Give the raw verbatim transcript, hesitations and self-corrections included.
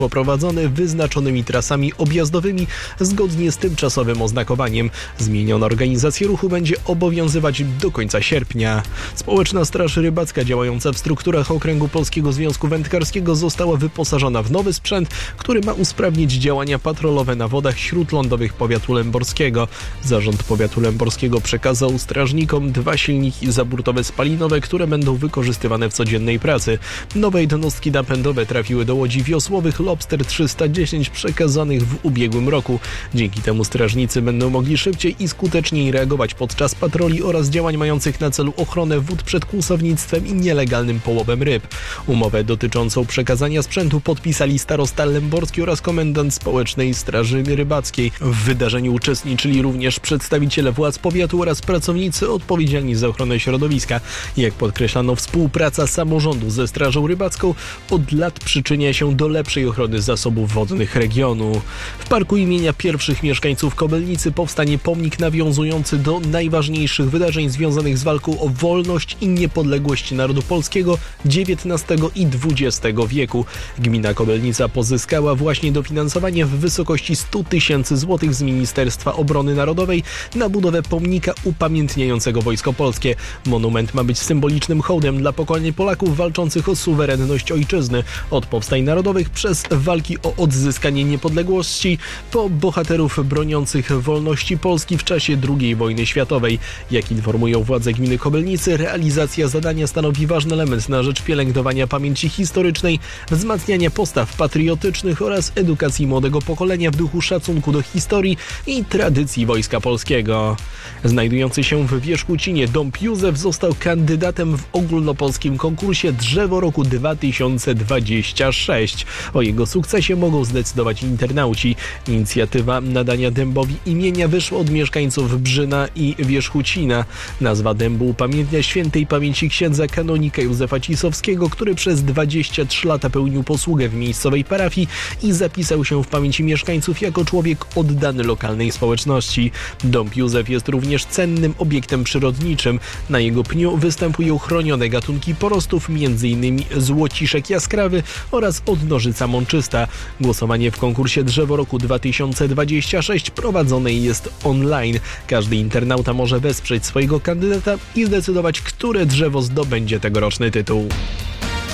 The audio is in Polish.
poprowadzone wyznaczonymi trasami objazdowymi zgodnie z tymczasowym oznakowaniem. Zmieniona organizacja ruchu będzie obowiązywać do końca sierpnia. Społeczna Straż Rybacka działająca w strukturach Okręgu Polskiego Związku Wędkarskiego została wyposażona w nowy sprzęt, który ma usprawnić działania patrolowe na wodach śródlądowych powiatu lęborskiego. Zarząd powiatu lęborskiego przekazał strażnikom dwa silniki zaburtowe spalinowe, które będą wykorzystywane w codziennej pracy. Nowe jednostki napędowe trafiły do łodzi wiosłowych Lobster trzysta dziesięć przekazanych w ubiegłym roku. Dzięki temu strażnicy będą mogli szybciej i skuteczniej reagować podczas patroli oraz działań mających na celu ochronę wód przed kłusownictwem i nielegalnym połowem ryb. Umowę dotyczącą przekazania sprzętu podpisali starosta lęborski oraz komendant Społecznej Straży Rybackiej. W wydarzeniu uczestniczyli również przedstawiciele władz powiatu oraz pracownicy odpowiedzialni za ochronę środowiska. Jak podkreślano, współpraca samorządu ze Strażą Rybacką od lat przyczynia się do lepszej ochrony zasobów wodnych regionu. W parku imienia pierwszych mieszkańców Kobylnicy powstanie pomnik nawiązujący do najważniejszych wydarzeń związanych z walką o wolność i niepodległość narodu polskiego dziewiętnastego i dwudziestego wieku. Gmina Kobylnica pozyskała właśnie dofinansowanie w wysokości stu tysięcy złotych z Ministerstwa Obrony Narodowej na budowę pomnika upamiętniającego Wojsko Polskie. Monument ma być symbolicznym hołdem dla pokoleń Polaków walczących o suwerenność ojczyzny, od powstań narodowych przez walki o odzyskanie niepodległości po bohaterów broniących wolności Polski w czasie drugiej wojny światowej. Jak informują władze gminy Kobylnicy, realizacja zadania stanowi ważny element na rzecz pielęgnowania pamięci historycznej, wzmacniania postaw patriotycznych oraz edukacji młodego pokolenia w duchu szacunku do historii i tradycji Wojska Polskiego. Znajdujący się w Wierzchucinie Dąb Józef został kandydatem w ogólnopolskim konkursie Drzewo Roku dwa tysiące dwadzieścia sześć. O jego sukcesie mogą zdecydować internauci. Inicjatywa nadania dębowi imienia wyszła od mieszkańców Brzyna i Wierzchucina. Nazwa dębu upamiętnia świętej pamięci księdza kanonika Józefa Cisowskiego, który przez dwadzieścia trzy lata pełnił posługę w miejscowej parafii i zapisał się w pamięci mieszkańców jako człowiek oddany lokalnej społeczności. Dąb Józef jest również cennym obiektem przyrodniczym. Na jego pniu występują chronione gatunki porostów, między innymi złociszek jaskrawy oraz odnożyca mączysta. Głosowanie w konkursie Drzewo Roku dwa tysiące dwadzieścia sześć prowadzone jest online. Każdy internauta może wesprzeć swojego kandydata i zdecydować, które drzewo zdobędzie tegoroczny tytuł.